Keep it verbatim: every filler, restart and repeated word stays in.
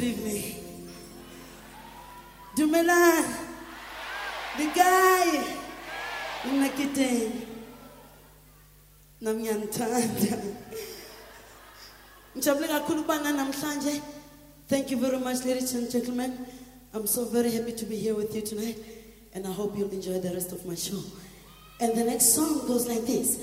evening. Dumelan, the guy, Nakite, Namyantanda. Thank you very much, ladies and gentlemen. I'm so very happy to be here with you tonight, and I hope you'll enjoy the rest of my show. And the next song goes like this.